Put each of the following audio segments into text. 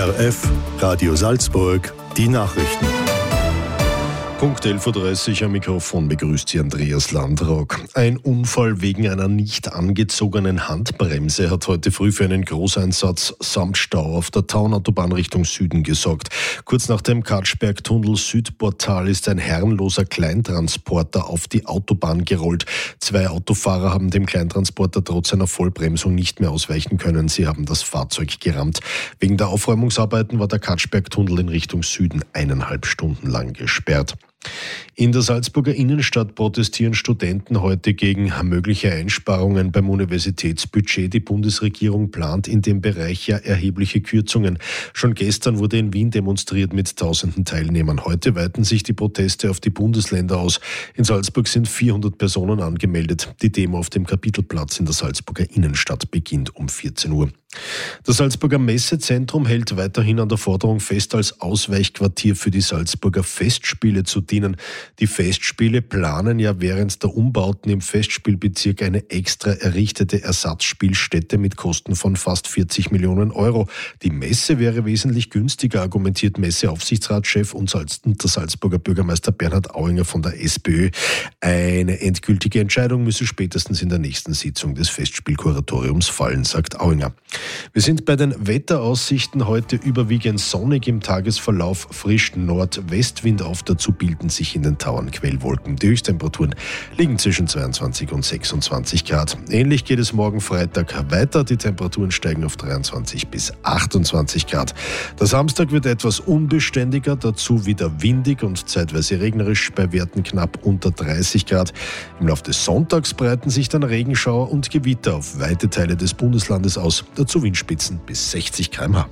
ORF, Radio Salzburg, die Nachrichten. Punkt 11.30 Uhr am Mikrofon begrüßt Sie Andreas Landrock. Ein Unfall wegen einer nicht angezogenen Handbremse hat heute früh für einen Großeinsatz samt Stau auf der Taunautobahn Richtung Süden gesorgt. Kurz nach dem Katschberg-Tunnel-Südportal ist ein herrenloser Kleintransporter auf die Autobahn gerollt. 2 Autofahrer haben dem Kleintransporter trotz einer Vollbremsung nicht mehr ausweichen können. Sie haben das Fahrzeug gerammt. Wegen der Aufräumungsarbeiten war der Katschberg-Tunnel in Richtung Süden 1,5 Stunden lang gesperrt. In der Salzburger Innenstadt protestieren Studenten heute gegen mögliche Einsparungen beim Universitätsbudget. Die Bundesregierung plant in dem Bereich ja erhebliche Kürzungen. Schon gestern wurde in Wien demonstriert mit tausenden Teilnehmern. Heute weiten sich die Proteste auf die Bundesländer aus. In Salzburg sind 400 Personen angemeldet. Die Demo auf dem Kapitelplatz in der Salzburger Innenstadt beginnt um 14 Uhr. Das Salzburger Messezentrum hält weiterhin an der Forderung fest, als Ausweichquartier für die Salzburger Festspiele zu dienen. Die Festspiele planen ja während der Umbauten im Festspielbezirk eine extra errichtete Ersatzspielstätte mit Kosten von fast 40 Millionen Euro. Die Messe wäre wesentlich günstiger, argumentiert Messeaufsichtsratschef und der Salzburger Bürgermeister Bernhard Auinger von der SPÖ. Eine endgültige Entscheidung müsse spätestens in der nächsten Sitzung des Festspielkuratoriums fallen, sagt Auinger. Wir sind bei den Wetteraussichten heute überwiegend sonnig, im Tagesverlauf frisch Nordwestwind auf, dazu bilden sich in den Tauern Quellwolken. Die Höchsttemperaturen liegen zwischen 22 und 26 Grad. Ähnlich geht es morgen Freitag weiter, die Temperaturen steigen auf 23 bis 28 Grad. Der Samstag wird etwas unbeständiger, dazu wieder windig und zeitweise regnerisch bei Werten knapp unter 30 Grad. Im Laufe des Sonntags breiten sich dann Regenschauer und Gewitter auf weite Teile des Bundeslandes aus. Dazu Windspitzen bis 60 km/h.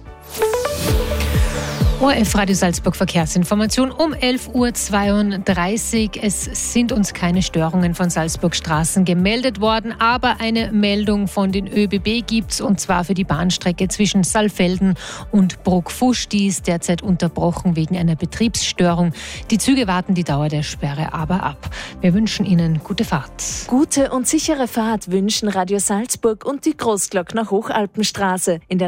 ORF Radio Salzburg Verkehrsinformation um 11.32 Uhr. Es sind uns keine Störungen von Salzburg Straßen gemeldet worden, aber eine Meldung von den ÖBB gibt's, und zwar für die Bahnstrecke zwischen Saalfelden und Bruckfusch. Die ist derzeit unterbrochen wegen einer Betriebsstörung. Die Züge warten die Dauer der Sperre aber ab. Wir wünschen Ihnen gute Fahrt. Gute und sichere Fahrt wünschen Radio Salzburg und die Großglockner Hochalpenstraße in der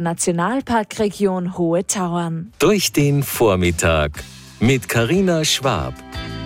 Nationalparkregion Hohe Tauern. Durch den Vormittag mit Carina Schwab.